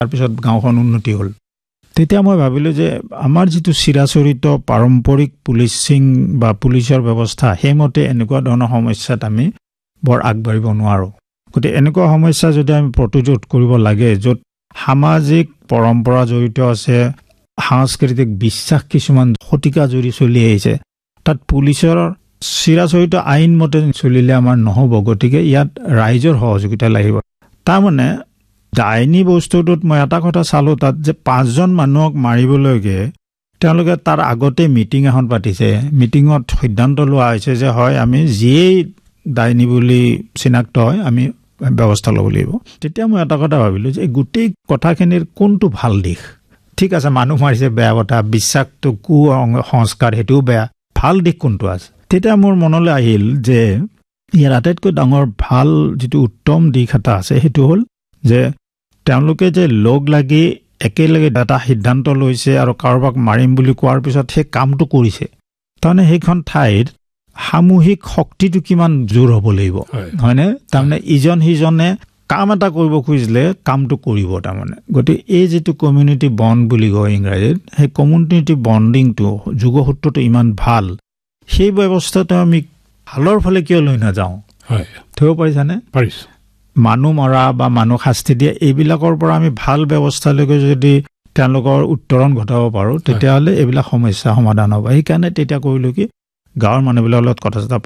তাৰপিছত গাঁওখন উন্নতি হ'ল তেতিয়া মই ভাবিলোঁ যে আমাৰ যিটো চিৰাচৰিত পাৰম্পৰিক পুলিচিং বা পুলিচৰ ব্যৱস্থা সেইমতে এনেকুৱা ধৰণৰ সমস্যাত আমি বৰ আগবাঢ়িব নোৱাৰোঁ গতিকে এনেকুৱা সমস্যা যদি আমি প্ৰতিৰোধ কৰিব লাগে য'ত সামাজিক পৰম্পৰা জড়িত আছে সাংস্কৃতিক বিশ্বাস কিছুমান শতিকা জুৰি চলি আহিছে তাত পুলিচৰ চিৰাচৰিত আইন মতে চলিলে আমাৰ নহ'ব গতিকে ইয়াত ৰাইজৰ সহযোগিতা লাগিব তাৰমানে ডাইনী বস্তুটোত মই এটা কথা চালোঁ তাত যে 5জন মানুহক মাৰিবলৈকে তেওঁলোকে তাৰ আগতে মিটিং এখন পাতিছে মিটিঙত সিদ্ধান্ত লোৱা হৈছে যে হয় আমি যিয়েই ডাইনী বুলি চিনাক্ত হয় আমি ব্যৱস্থা ল'ব লাগিব তেতিয়া মই এটা কথা ভাবিলোঁ যে গোটেই কথাখিনিৰ কোনটো ভাল দিশ ঠিক আছে মানুহ মাৰিছে বেয়া কথা বিশ্বাসটো সংস্কাৰ সেইটোও বেয়া ভাল দিশ কোনটো আছে তেতিয়া মোৰ মনলৈ আহিল যে ইয়াৰ আটাইতকৈ ডাঙৰ ভাল যিটো উত্তম দিশ এটা আছে সেইটো হ'ল যে তেওঁলোকে যে লগ লাগি একেলগে এটা সিদ্ধান্ত লৈছে আৰু কাৰোবাক মাৰিম বুলি কোৱাৰ পিছত সেই কামটো কৰিছে তাৰমানে সেইখন ঠাইত সামূহিক শক্তিটো কিমান জোৰ হ'ব লাগিব হয়নে তাৰমানে ইজন সিজনে কাম এটা কৰিব খুজিলে কামটো কৰিব তাৰমানে গতিকে এই যিটো কমিউনিটি বণ্ড বুলি কয় ইংৰাজীত সেই কমিউনিটি বণ্ডিংটো যোগসূত্ৰটো ইমান ভাল সেই ব্যৱস্থাটো আমি ভালৰ ফালে কিয় লৈ নাযাওঁ থব পাৰিছানে পাৰিছোঁ মানুহ মৰা বা মানুহ শাস্তি দিয়া এইবিলাকৰ পৰা আমি ভাল ব্যৱস্থালৈকে যদি তেওঁলোকৰ উত্তৰণ ঘটাব পাৰোঁ তেতিয়াহ'লে এইবিলাক সমস্যা সমাধান হ'ব সেইকাৰণে তেতিয়া কৰিলোঁ কি গাঁৱৰ মানুহবিলাকৰ লগত কথা চথা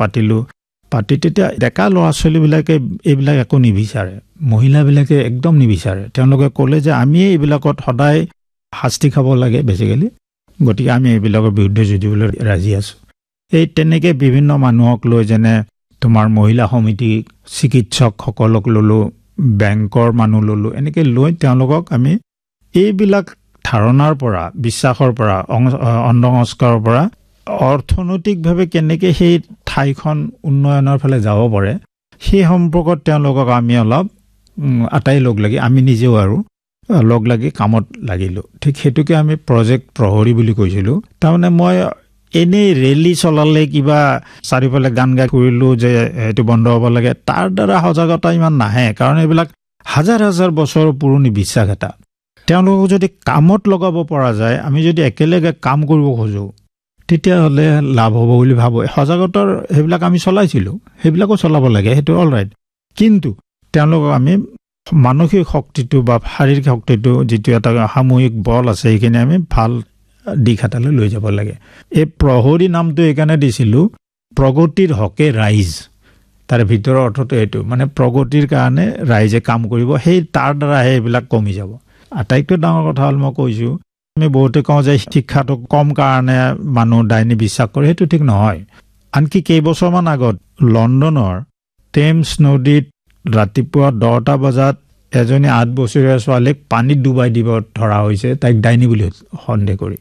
পাতি তেতিয়া ডেকা ল'ৰা ছোৱালীবিলাকে এইবিলাক একো নিবিচাৰে মহিলাবিলাকে একদম নিবিচাৰে তেওঁলোকে ক'লে যে আমি এইবিলাকত সদায় শাস্তি খাব লাগে বেছিকেলি গতিকে আমি এইবিলাকৰ বিৰুদ্ধে যুঁজিবলৈ ৰাজি আছোঁ এই তেনেকৈ বিভিন্ন মানুহক লৈ যেনে তোমাৰ মহিলা সমিতি চিকিৎসকসকলক ল'লোঁ বেংকৰ মানুহ ল'লোঁ এনেকৈ লৈ তেওঁলোকক আমি এইবিলাক ধাৰণাৰ পৰা বিশ্বাসৰ পৰা অন্ধসংস্কাৰৰ পৰা অৰ্থনৈতিকভাৱে কেনেকৈ সেই ঠাইখন উন্নয়নৰ ফালে যাব পাৰে সেই সম্পৰ্কত তেওঁলোকক আমি অলপ আটাই লগ লাগি আমি নিজেও আৰু লগ লাগি কামত লাগিলোঁ ঠিক সেইটোকে আমি প্ৰজেক্ট প্ৰহৰী বুলি কৈছিলোঁ তাৰমানে মই এনেই ৰেলী চলালে কিবা চাৰিওফালে গান গাই কৰিলোঁ যে এইটো বন্ধ হ'ব লাগে তাৰ দ্বাৰা সজাগতা ইমান নাহে কাৰণ এইবিলাক হাজাৰ হাজাৰ বছৰৰ পুৰণি বিশ্বাস এটা তেওঁলোকক যদি কামত লগাব পৰা যায় আমি যদি একেলগে কাম কৰিব খোজোঁ তেতিয়াহ'লে লাভ হ'ব বুলি ভাবোঁ সজাগতাৰ সেইবিলাক আমি চলাইছিলোঁ সেইবিলাকো চলাব লাগে সেইটো অল ৰাইট কিন্তু তেওঁলোকক আমি মানসিক শক্তিটো বা শাৰীৰিক শক্তিটো যিটো এটা সামূহিক বল আছে সেইখিনি আমি ভাল দিশ এটালৈ লৈ যাব লাগে এই প্ৰহৰী নামটো এইকাৰণে দিছিলোঁ প্ৰগতিৰ হকে ৰাইজ তাৰ ভিতৰৰ অৰ্থটো এইটো মানে প্ৰগতিৰ কাৰণে ৰাইজে কাম কৰিব সেই তাৰ দ্বাৰাহে এইবিলাক কমি যাব আটাইতকৈ ডাঙৰ কথা হ'ল মই কৈছোঁ আমি বহুতে কওঁ যে শিক্ষাটো কম কাৰণে মানুহ ডাইনী বিশ্বাস কৰে সেইটো ঠিক নহয় আনকি কেইবছৰমান আগত লণ্ডনৰ টেমছ নদীত ৰাতিপুৱা 10টা বজাত এজনী 8 বছৰীয়া ছোৱালীক পানীত ডুবাই দিব ধৰা হৈছে তাইক ডাইনী বুলি সন্দেহ কৰি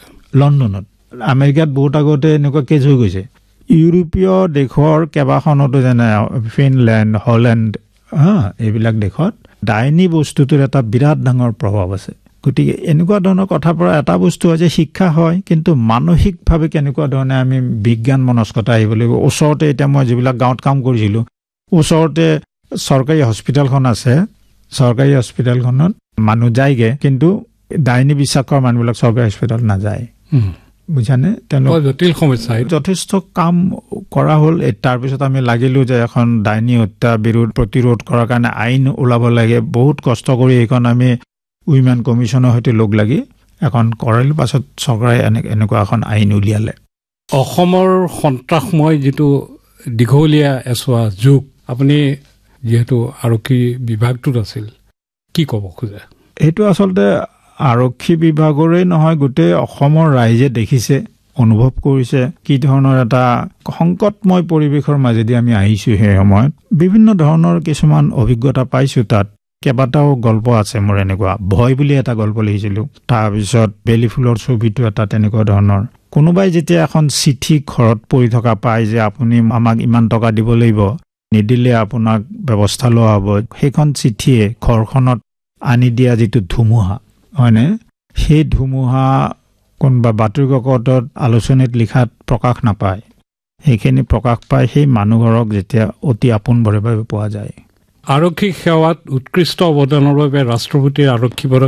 লণ্ডনত আমেৰিকাত বহুত আগতে এনেকুৱা কেছ হৈ গৈছে ইউৰোপীয় দেশৰ কেইবাখনতো যেনে ফিনলেণ্ড হলেণ্ড এইবিলাক দেশত ডাইনী বস্তুটোৰ এটা বিৰাট ডাঙৰ প্ৰভাৱ আছে গতিকে এনেকুৱা ধৰণৰ কথাৰ পৰা এটা বস্তু হয় যে শিক্ষা হয় কিন্তু মানসিকভাৱে কেনেকুৱা ধৰণে আমি বিজ্ঞান মনস্কতা আহিব লাগিব ওচৰতে এতিয়া মই যিবিলাক গাঁৱত কাম কৰিছিলোঁ ওচৰতে চৰকাৰী হস্পিটেলখন আছে চৰকাৰী হস্পিটেলখনত মানুহ যায়গে কিন্তু ডাইনী বিশ্বাস কৰা মানুহবিলাক চৰকাৰী হস্পিটেল নাযায় বুজানে তেওঁলোক জটিল সমস্যা যথেষ্ট কাম কৰা হ'ল তাৰপিছত আমি লাগিলোঁ যে এখন ডাইনী হত্যা প্ৰতিৰোধ কৰাৰ কাৰণে আইন ওলাব লাগে বহুত কষ্ট কৰি এইখন আমি উইমেন কমিশ্যনৰ সৈতে লগ লাগি এখন কৰালোঁ পাছত চৰকাৰে এনেকুৱা এখন আইন উলিয়ালে অসমৰ সন্ত্ৰাসময় যিটো দীঘলীয়া এছোৱা যুগ আপুনি যিহেতু আৰক্ষী বিভাগটোত আছিল কি ক'ব খোজে এইটো আচলতে আৰক্ষী বিভাগৰে নহয় গোটেই অসমৰ ৰাইজে দেখিছে অনুভৱ কৰিছে কি ধৰণৰ এটা সংকটময় পৰিৱেশৰ মাজেদি আমি আহিছোঁ সেই সময়ত বিভিন্ন ধৰণৰ কিছুমান অভিজ্ঞতা পাইছোঁ তাত কেইবাটাও গল্প আছে মোৰ এনেকুৱা ভয় বুলি এটা গল্প লিখিছিলোঁ তাৰপিছত বেলি ফুলৰ ছবিটো এটা তেনেকুৱা ধৰণৰ কোনোবাই যেতিয়া এখন চিঠি ঘৰত পৰি থকা পায় যে আপুনি আমাক ইমান টকা দিব লাগিব নিদিলে আপোনাক ব্যৱস্থা লোৱা হ'ব সেইখন চিঠিয়ে ঘৰখনত আনি দিয়া যিটো ধুমুহা হয়নে সেই ধুমুহা কোনোবা বাতৰি কাকতত আলোচনীত লিখাত প্ৰকাশ নাপায় সেইখিনি প্ৰকাশ পায় সেই মানুহঘৰক যেতিয়া অতি আপোনভাৱে পোৱা যায় আৰক্ষী সেৱাত উৎকৃষ্ট অৱদানৰ বাবে ৰাষ্ট্ৰপতিৰ আৰক্ষী পদক